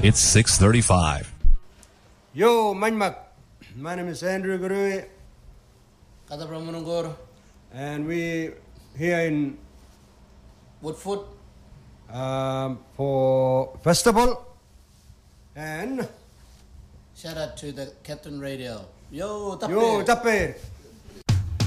It's 6:35. Yo, Manmak. My name is Andrew Gurui. Kata Pramanungor. And we here in Woodfoot. For festival. And Shout out to the Captain Radio. Yo, Yo, Tape.